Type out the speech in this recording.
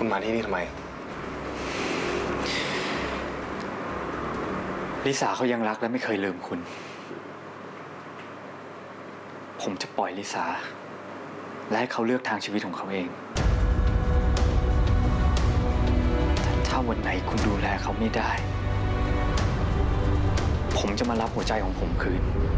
คุณมาที่นี่ทำไมลิสาเขายังรักและไม่เคยลืมคุณผมจะปล่อยลิสาและให้เขาเลือกทางชีวิตของเขาเองแต่ถ้าวันไหนคุณดูแลเขาไม่ได้ผมจะมารับหัวใจของผมคืน